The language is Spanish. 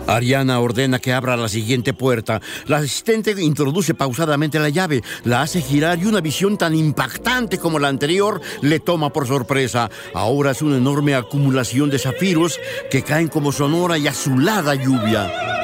Ariana ordena que abra la siguiente puerta. La asistente introduce pausadamente la llave, la hace girar y una visión tan impactante como la anterior le toma por sorpresa. Ahora es una enorme acumulación de zafiros que caen como sonora y azulada lluvia.